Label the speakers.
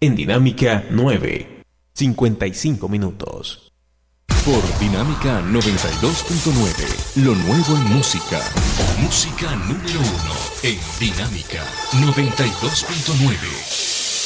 Speaker 1: En Dinámica 9, 55 minutos.
Speaker 2: Por Dinámica 92.9, lo nuevo en música. Música número 1 en Dinámica 92.9.